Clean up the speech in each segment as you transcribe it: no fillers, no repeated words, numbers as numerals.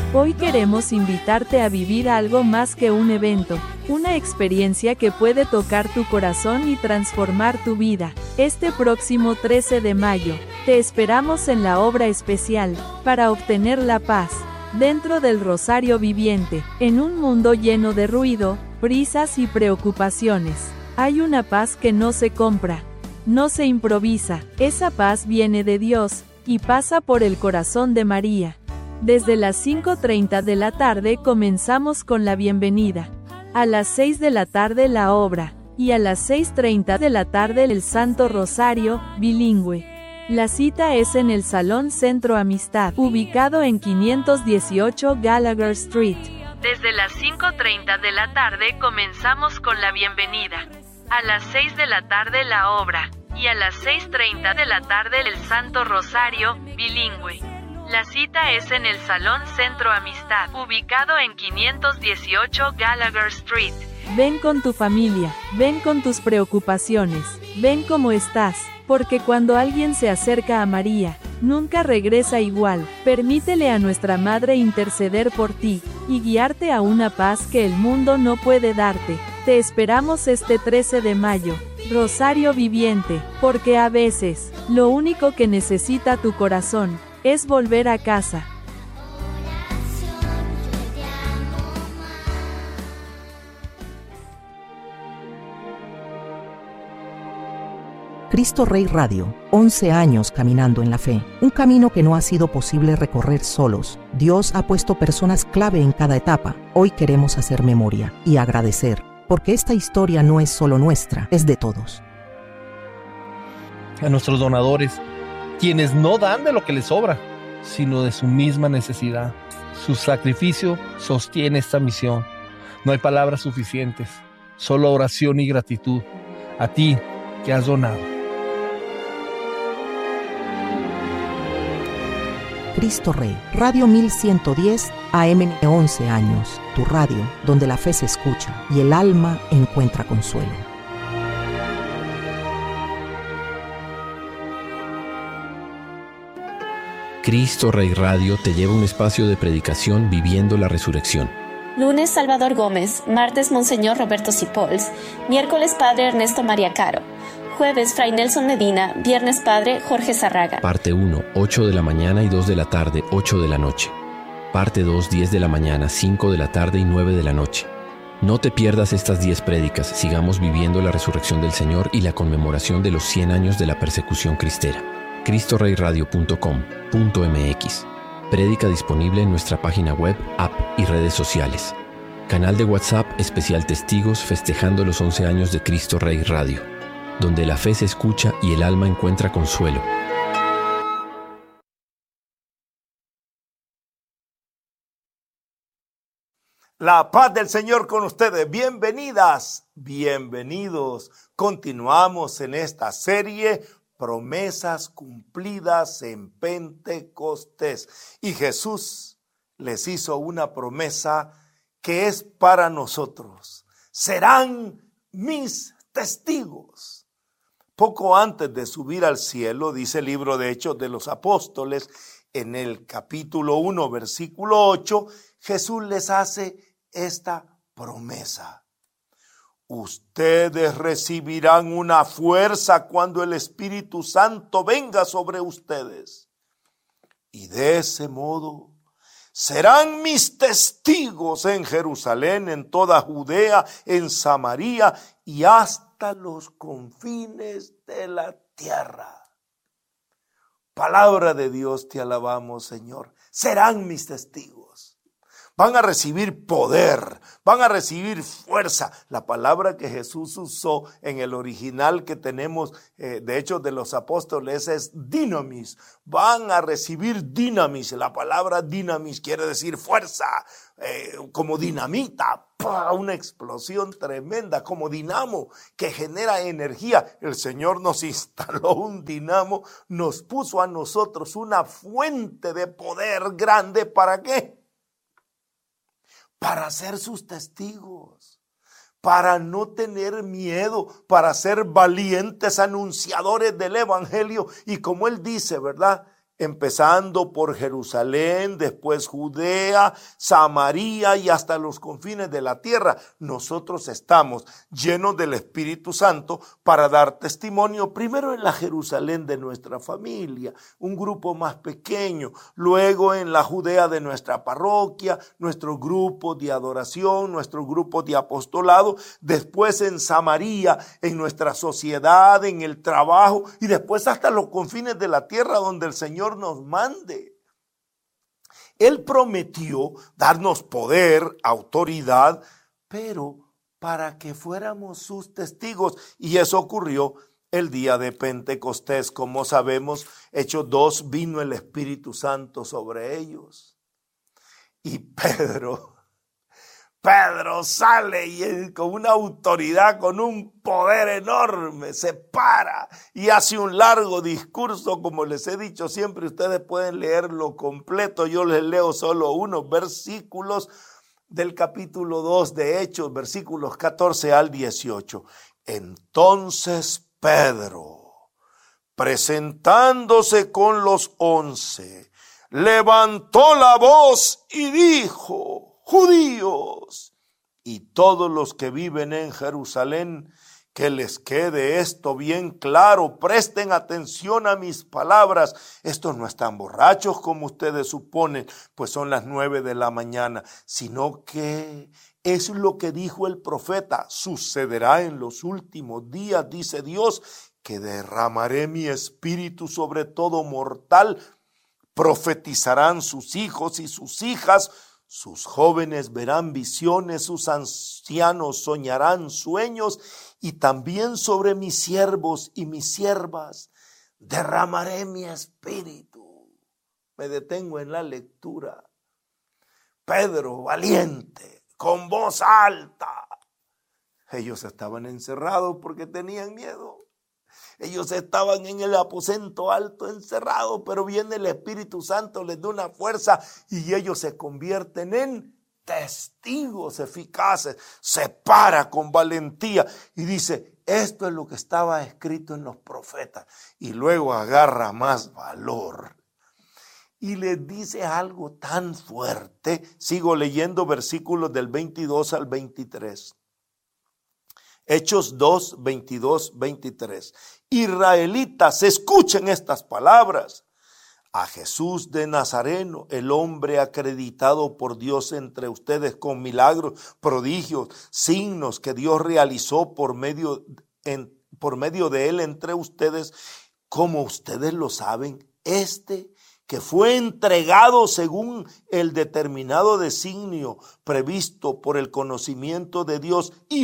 Hoy queremos invitarte a vivir algo más que un evento, una experiencia que puede tocar tu corazón y transformar tu vida. Este próximo 13 de mayo, te esperamos en la obra especial, para obtener la paz, dentro del Rosario Viviente. En un mundo lleno de ruido, prisas y preocupaciones, hay una paz que no se compra, no se improvisa. Esa paz viene de Dios, y pasa por el corazón de María. Desde las 5:30 de la tarde comenzamos con la bienvenida. A las 6 de la tarde la obra, y a las 6:30 de la tarde el Santo Rosario, bilingüe. La cita es en el Salón Centro Amistad, ubicado en 518 Gallagher Street. Desde las 5:30 de la tarde comenzamos con la bienvenida. A las 6 de la tarde la obra, y a las 6:30 de la tarde el Santo Rosario, bilingüe. La cita es en el Salón Centro Amistad, ubicado en 518 Gallagher Street. Ven con tu familia, ven con tus preocupaciones, ven como estás, porque cuando alguien se acerca a María, nunca regresa igual. Permítele a nuestra Madre interceder por ti, y guiarte a una paz que el mundo no puede darte. Te esperamos este 13 de mayo, Rosario Viviente, porque a veces, lo único que necesita tu corazón, es volver a casa. Cristo Rey Radio, 11 años caminando en la fe, un camino que no ha sido posible recorrer solos. Dios ha puesto personas clave en cada etapa. Hoy queremos hacer memoria y agradecer, porque esta historia no es solo nuestra, es de todos. A nuestros donadores, quienes no dan de lo que les sobra, sino de su misma necesidad. Su sacrificio sostiene esta misión. No hay palabras suficientes, solo oración y gratitud. A ti que has donado. Cristo Rey, Radio 1110 AM, 11 años, tu radio, donde la fe se escucha y el alma encuentra consuelo. Cristo Rey Radio te lleva a un espacio de predicación viviendo la resurrección. Lunes, Salvador Gómez. Martes, Monseñor Roberto Sipols. Miércoles, Padre Ernesto María Caro. Jueves, Fray Nelson Medina. Viernes, Padre Jorge Zarraga. Parte 1, 8 de la mañana y 2 de la tarde, 8 de la noche. Parte 2, 10 de la mañana, 5 de la tarde y 9 de la noche. No te pierdas estas 10 prédicas. Sigamos viviendo la resurrección del Señor y la conmemoración de los 100 años de la persecución cristera. CristoReyRadio.com.mx. Prédica disponible en nuestra página web, app y redes sociales. Canal de WhatsApp especial Testigos festejando los 11 años de Cristo Rey Radio, donde la fe se escucha y el alma encuentra consuelo. La paz del Señor con ustedes. Bienvenidas, bienvenidos. Continuamos en esta serie Promesas cumplidas en Pentecostés. Y Jesús les hizo una promesa que es para nosotros. Serán mis testigos. Poco antes de subir al cielo, dice el libro de Hechos de los Apóstoles, en el capítulo 1, versículo 8, Jesús les hace esta promesa. Ustedes recibirán una fuerza cuando el Espíritu Santo venga sobre ustedes. Y de ese modo serán mis testigos en Jerusalén, en toda Judea, en Samaria y hasta los confines de la tierra. Palabra de Dios, te alabamos, Señor. Serán mis testigos. Van a recibir poder, van a recibir fuerza. La palabra que Jesús usó en el original que tenemos, de Hechos de los Apóstoles, es dinamis. Van a recibir dinamis. La palabra dinamis quiere decir fuerza, como dinamita, una explosión tremenda, como dinamo que genera energía. El Señor nos instaló un dinamo, nos puso a nosotros una fuente de poder grande. ¿Para qué? Para ser sus testigos, para no tener miedo, para ser valientes anunciadores del evangelio. Y como él dice, ¿verdad? empezando por Jerusalén, después Judea, Samaria y hasta los confines de la tierra. Nosotros estamos llenos del Espíritu Santo para dar testimonio, primero en la Jerusalén de nuestra familia, un grupo más pequeño, luego en la Judea de nuestra parroquia, nuestro grupo de adoración, nuestro grupo de apostolado, después en Samaria, en nuestra sociedad, en el trabajo y después hasta los confines de la tierra donde el Señor nos mande. Él prometió darnos poder, autoridad, pero para que fuéramos sus testigos. Y eso ocurrió el día de Pentecostés. Como sabemos, Hechos 2, vino el Espíritu Santo sobre ellos. Y Pedro sale y con una autoridad, con un poder enorme, se para y hace un largo discurso. Como les he dicho siempre, ustedes pueden leerlo completo. Yo les leo solo unos versículos del capítulo 2 de Hechos, versículos 14 al 18. Entonces Pedro, presentándose con los 11, levantó la voz y dijo: Judíos y todos los que viven en Jerusalén, que les quede esto bien claro, presten atención a mis palabras. Estos no están borrachos como ustedes suponen, pues son las 9 de la mañana, sino que es lo que dijo el profeta: sucederá en los últimos días, dice Dios, que derramaré mi espíritu sobre todo mortal. Profetizarán sus hijos y sus hijas, sus jóvenes verán visiones, sus ancianos soñarán sueños, y también sobre mis siervos y mis siervas derramaré mi espíritu. Me detengo en la lectura. Pedro, valiente, con voz alta. Ellos estaban encerrados porque tenían miedo. Ellos estaban en el aposento alto encerrados, pero viene el Espíritu Santo, les da una fuerza y ellos se convierten en testigos eficaces. Se para con valentía y dice: esto es lo que estaba escrito en los profetas. Y luego agarra más valor y les dice algo tan fuerte. Sigo leyendo versículos del 22 al 23. Hechos 2, 22, 23. Israelitas, escuchen estas palabras. A Jesús de Nazareno, el hombre acreditado por Dios entre ustedes con milagros, prodigios, signos que Dios realizó por medio de él entre ustedes, como ustedes lo saben, que fue entregado según el determinado designio previsto por el conocimiento de Dios, y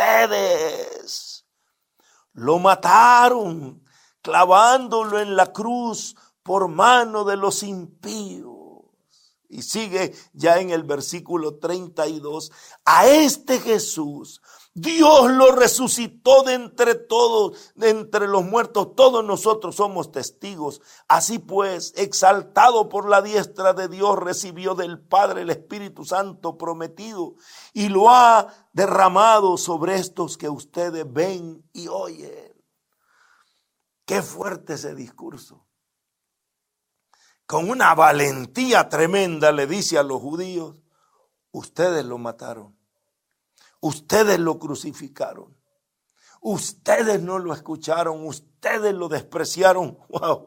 ustedes lo mataron clavándolo en la cruz por mano de los impíos. Y sigue ya en el versículo 32, a este Jesús Dios lo resucitó de entre los muertos. Todos nosotros somos testigos. Así pues, exaltado por la diestra de Dios, recibió del Padre el Espíritu Santo prometido y lo ha derramado sobre estos que ustedes ven y oyen. Qué fuerte ese discurso. Con una valentía tremenda le dice a los judíos: ustedes lo mataron. Ustedes lo crucificaron. Ustedes no lo escucharon. Ustedes lo despreciaron. ¡Wow!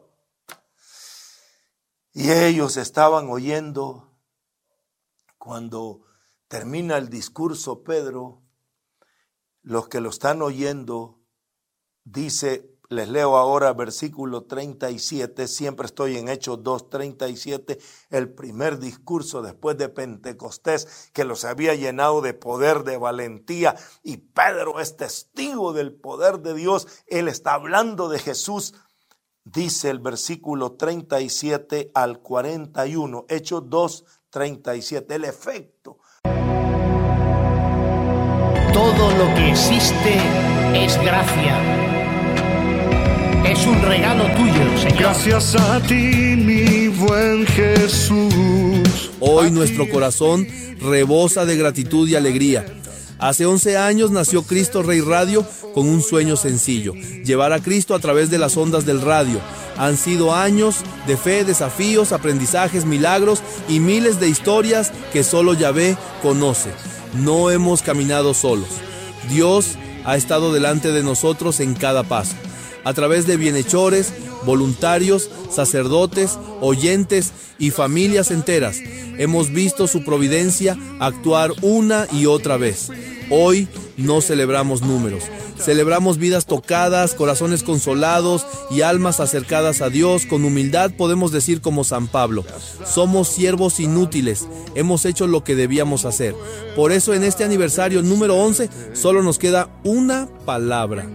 Y ellos estaban oyendo. Cuando termina el discurso Pedro, los que lo están oyendo, dice, les leo ahora versículo 37, siempre estoy en Hechos 2:37, el primer discurso después de Pentecostés que los había llenado de poder, de valentía, y Pedro es testigo del poder de Dios. Él está hablando de Jesús. Dice el versículo 37 al 41, Hechos 2:37, el efecto. Todo lo que existe es gracia. Es un regalo tuyo, Señor. Gracias a ti, mi buen Jesús. Hoy nuestro corazón rebosa de gratitud y alegría. Hace 11 años nació Cristo Rey Radio con un sueño sencillo: llevar a Cristo a través de las ondas del radio. Han sido años de fe, desafíos, aprendizajes, milagros y miles de historias que solo Yahvé conoce. No hemos caminado solos. Dios ha estado delante de nosotros en cada paso. A través de bienhechores, voluntarios, sacerdotes, oyentes y familias enteras, hemos visto su providencia actuar una y otra vez. Hoy no celebramos números, celebramos vidas tocadas, corazones consolados y almas acercadas a Dios. Con humildad podemos decir como San Pablo: somos siervos inútiles, hemos hecho lo que debíamos hacer. Por eso en este aniversario número 11 solo nos queda una palabra: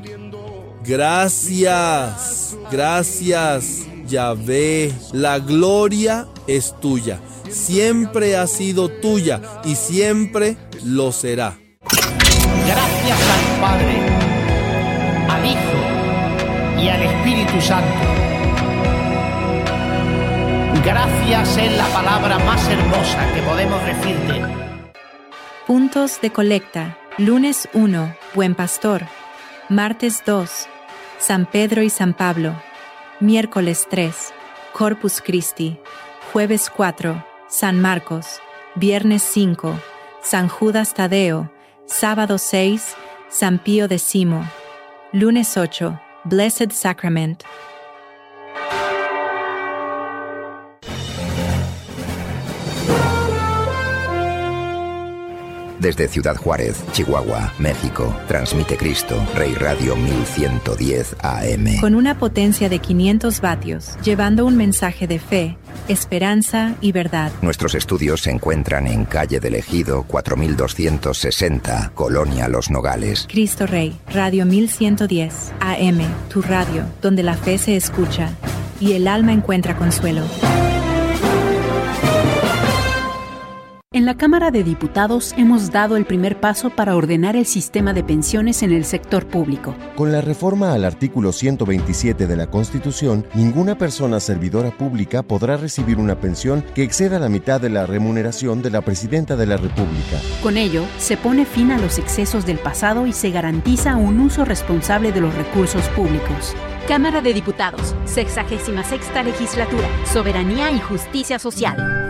gracias. Gracias, Yahvé. La gloria es tuya, siempre ha sido tuya y siempre lo será. Gracias al Padre, al Hijo y al Espíritu Santo. Gracias es la palabra más hermosa que podemos decirte. Puntos de colecta. Lunes 1, Buen Pastor. Martes 2, San Pedro y San Pablo. Miércoles 3, Corpus Christi. Jueves 4, San Marcos. Viernes 5, San Judas Tadeo. Sábado 6, San Pío X. Lunes 8, Blessed Sacrament. Desde Ciudad Juárez, Chihuahua, México, transmite Cristo, Rey Radio 1110 AM. Con una potencia de 500 vatios, llevando un mensaje de fe, esperanza y verdad. Nuestros estudios se encuentran en Calle del Ejido, 4260, Colonia Los Nogales. Cristo Rey, Radio 1110 AM, tu radio, donde la fe se escucha y el alma encuentra consuelo. En la Cámara de Diputados hemos dado el primer paso para ordenar el sistema de pensiones en el sector público. Con la reforma al artículo 127 de la Constitución, ninguna persona servidora pública podrá recibir una pensión que exceda la mitad de la remuneración de la Presidenta de la República. Con ello, se pone fin a los excesos del pasado y se garantiza un uso responsable de los recursos públicos. Cámara de Diputados, 66ª Legislatura, Soberanía y Justicia Social.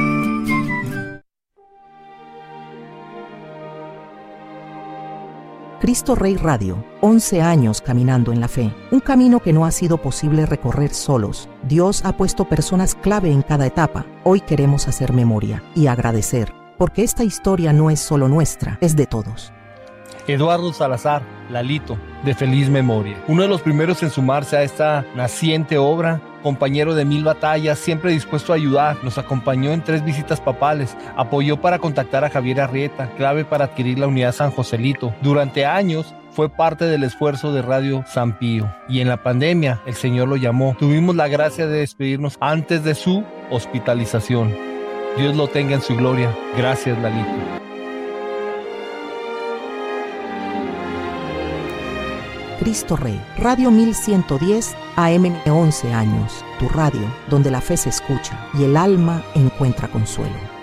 Cristo Rey Radio, 11 años caminando en la fe, un camino que no ha sido posible recorrer solos. Dios ha puesto personas clave en cada etapa. Hoy queremos hacer memoria y agradecer, porque esta historia no es solo nuestra, es de todos. Eduardo Salazar, Lalito, de feliz memoria. Uno de los primeros en sumarse a esta naciente obra, compañero de 1000 batallas, siempre dispuesto a ayudar, nos acompañó en 3 visitas papales, apoyó para contactar a Javier Arrieta, clave para adquirir la unidad San Joselito. Durante años fue parte del esfuerzo de Radio San Pío y en la pandemia el Señor lo llamó. Tuvimos la gracia de despedirnos antes de su hospitalización. Dios lo tenga en su gloria. Gracias, Lalito. Cristo Rey, Radio 1110 AM, 11 años, tu radio, donde la fe se escucha y el alma encuentra consuelo.